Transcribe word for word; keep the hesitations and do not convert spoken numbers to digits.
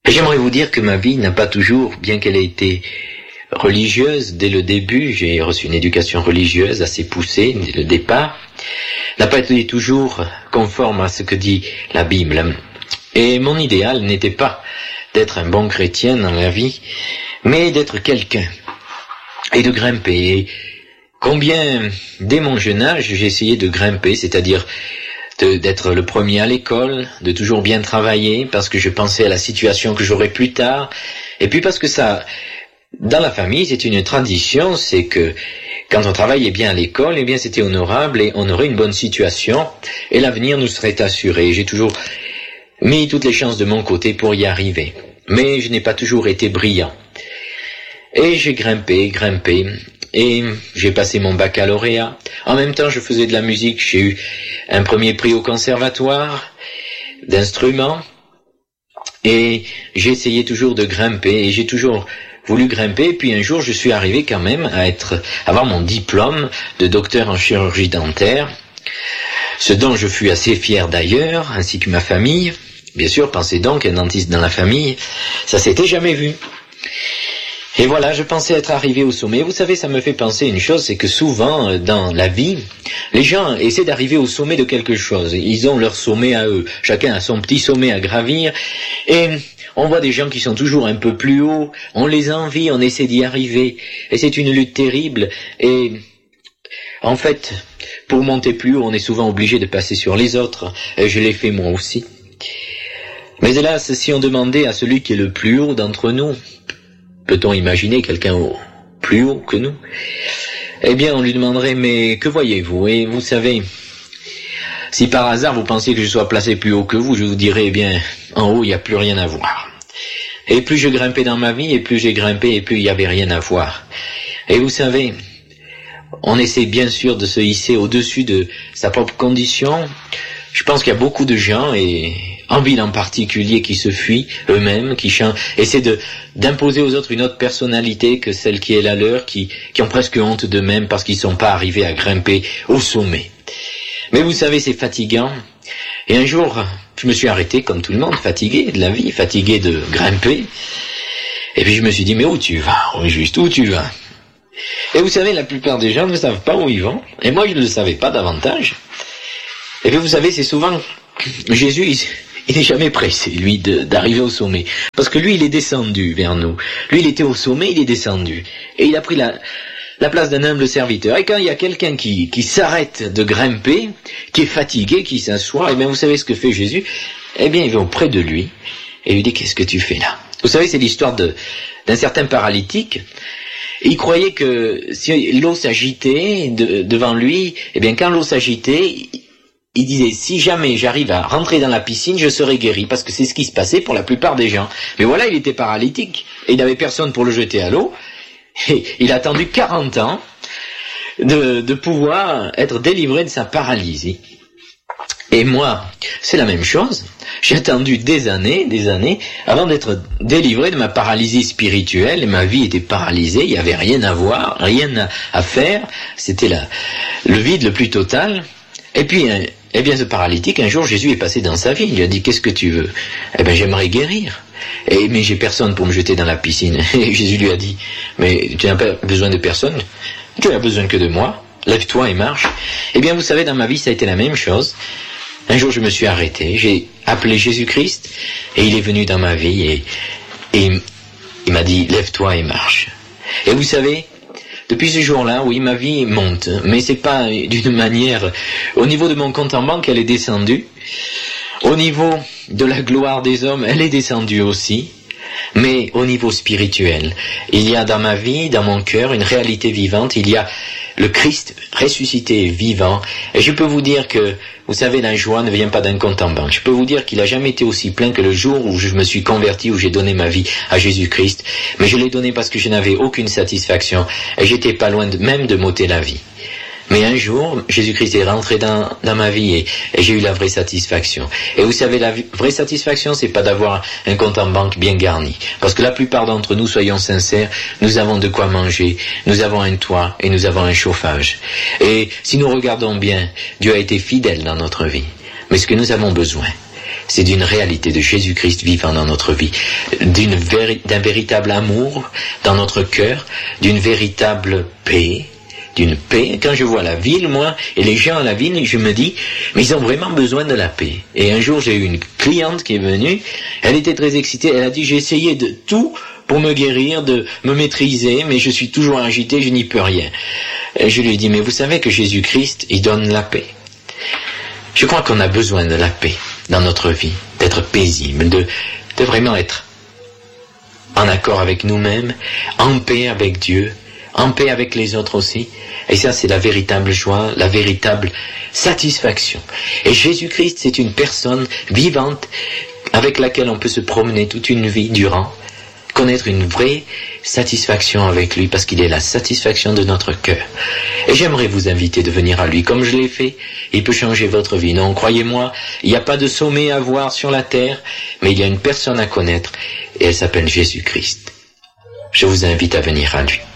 J'aimerais vous dire que ma vie n'a pas toujours, bien qu'elle ait été religieuse dès le début, j'ai reçu une éducation religieuse assez poussée dès le départ, n'a pas été toujours conforme à ce que dit la Bible. Et mon idéal n'était pas d'être un bon chrétien dans la vie, mais d'être quelqu'un et de grimper. Et combien, dès mon jeune âge, j'ai essayé de grimper, c'est-à-dire de, d'être le premier à l'école, de toujours bien travailler, parce que je pensais à la situation que j'aurais plus tard, et puis parce que ça, dans la famille, c'est une tradition, c'est que quand on travaillait bien à l'école, eh bien c'était honorable et on aurait une bonne situation, et l'avenir nous serait assuré. J'ai toujours mis toutes les chances de mon côté pour y arriver, mais je n'ai pas toujours été brillant. Et j'ai grimpé, grimpé, et j'ai passé mon baccalauréat. En même temps, je faisais de la musique. J'ai eu un premier prix au conservatoire d'instruments. Et j'ai essayé toujours de grimper. Et j'ai toujours voulu grimper. Et puis un jour, je suis arrivé quand même à être, avoir mon diplôme de docteur en chirurgie dentaire. Ce dont je fus assez fier d'ailleurs, ainsi que ma famille. Bien sûr, pensez donc qu'un dentiste dans la famille, ça s'était jamais vu. Et voilà, je pensais être arrivé au sommet. Vous savez, ça me fait penser une chose, c'est que souvent, dans la vie, les gens essaient d'arriver au sommet de quelque chose. Ils ont leur sommet à eux. Chacun a son petit sommet à gravir. Et on voit des gens qui sont toujours un peu plus haut. On les envie, on essaie d'y arriver. Et c'est une lutte terrible. Et en fait, pour monter plus haut, on est souvent obligé de passer sur les autres. Et je l'ai fait moi aussi. Mais hélas, si on demandait à celui qui est le plus haut d'entre nous, peut-on imaginer quelqu'un au, plus haut que nous? Eh bien, on lui demanderait, mais que voyez-vous? Et vous savez, si par hasard vous pensiez que je sois placé plus haut que vous, je vous dirais, eh bien, en haut, il n'y a plus rien à voir. Et plus je grimpais dans ma vie, et plus j'ai grimpé, et plus il n'y avait rien à voir. Et vous savez, on essaie bien sûr de se hisser au-dessus de sa propre condition. Je pense qu'il y a beaucoup de gens, et en ville en particulier, qui se fuient eux-mêmes, qui chantent, essaient de, d'imposer aux autres une autre personnalité que celle qui est la leur, qui, qui ont presque honte d'eux-mêmes parce qu'ils ne sont pas arrivés à grimper au sommet. Mais vous savez, c'est fatigant. Et un jour, je me suis arrêté comme tout le monde, fatigué de la vie, fatigué de grimper. Et puis je me suis dit, mais où tu vas? Oui, juste où tu vas? Et vous savez, la plupart des gens ne savent pas où ils vont. Et moi, je ne le savais pas davantage. Et puis vous savez, c'est souvent Jésus, il, il n'est jamais pressé, lui, de, d'arriver au sommet. Parce que lui, il est descendu vers nous. Lui, il était au sommet, il est descendu. Et il a pris la, la place d'un humble serviteur. Et quand il y a quelqu'un qui, qui s'arrête de grimper, qui est fatigué, qui s'assoit, et bien vous savez ce que fait Jésus? Eh bien, il va auprès de lui et lui dit, qu'est-ce que tu fais là? Vous savez, c'est l'histoire de, d'un certain paralytique. Et il croyait que si l'eau s'agitait de, devant lui, eh bien quand l'eau s'agitait, il disait, si jamais j'arrive à rentrer dans la piscine, je serai guéri, parce que c'est ce qui se passait pour la plupart des gens. Mais voilà, il était paralytique, et il n'avait personne pour le jeter à l'eau, et il a attendu quarante ans de, de pouvoir être délivré de sa paralysie. Et moi, c'est la même chose. J'ai attendu des années, des années, avant d'être délivré de ma paralysie spirituelle, et ma vie était paralysée, il n'y avait rien à voir, rien à, à faire, c'était la, le vide le plus total. Et puis, eh bien, ce paralytique, un jour, Jésus est passé dans sa vie. Il lui a dit, qu'est-ce que tu veux? Eh bien, j'aimerais guérir. Et, mais j'ai personne pour me jeter dans la piscine. Et Jésus lui a dit, mais tu n'as pas besoin de personne. Tu n'as besoin que de moi. Lève-toi et marche. Eh bien, vous savez, dans ma vie, ça a été la même chose. Un jour, je me suis arrêté. J'ai appelé Jésus-Christ. Et il est venu dans ma vie. Et, et il m'a dit, lève-toi et marche. Et vous savez, depuis ce jour-là, oui, ma vie monte, mais c'est pas d'une manière... Au niveau de mon compte en banque, elle est descendue. Au niveau de la gloire des hommes, elle est descendue aussi. Mais au niveau spirituel, il y a dans ma vie, dans mon cœur, une réalité vivante. Il y a le Christ ressuscité et vivant. Et je peux vous dire que, vous savez, la joie ne vient pas d'un compte en banque. Je peux vous dire qu'il n'a jamais été aussi plein que le jour où je me suis converti, où j'ai donné ma vie à Jésus-Christ. Mais je l'ai donné parce que je n'avais aucune satisfaction. Et j'étais pas loin de, même de m'ôter la vie. Mais un jour, Jésus-Christ est rentré dans, dans ma vie et, et j'ai eu la vraie satisfaction. Et vous savez, la vraie satisfaction, c'est pas d'avoir un compte en banque bien garni. Parce que la plupart d'entre nous, soyons sincères, nous avons de quoi manger, nous avons un toit et nous avons un chauffage. Et si nous regardons bien, Dieu a été fidèle dans notre vie. Mais ce que nous avons besoin, c'est d'une réalité de Jésus-Christ vivant dans notre vie, d'une véri- d'un véritable amour dans notre cœur, d'une véritable paix, d'une paix. Quand je vois la ville, moi, et les gens à la ville, je me dis, mais ils ont vraiment besoin de la paix. Et un jour, j'ai eu une cliente qui est venue, elle était très excitée, elle a dit, j'ai essayé de tout pour me guérir, de me maîtriser, mais je suis toujours agité, je n'y peux rien. Et je lui ai dit, mais vous savez que Jésus-Christ, il donne la paix. Je crois qu'on a besoin de la paix dans notre vie, d'être paisible, de, de vraiment être en accord avec nous-mêmes, en paix avec Dieu, en paix avec les autres aussi. Et ça, c'est la véritable joie, la véritable satisfaction. Et Jésus-Christ, c'est une personne vivante avec laquelle on peut se promener toute une vie durant, connaître une vraie satisfaction avec lui, parce qu'il est la satisfaction de notre cœur. Et j'aimerais vous inviter de venir à lui, comme je l'ai fait. Il peut changer votre vie. Non, croyez-moi, il n'y a pas de sommet à voir sur la terre, mais il y a une personne à connaître, et elle s'appelle Jésus-Christ. Je vous invite à venir à lui.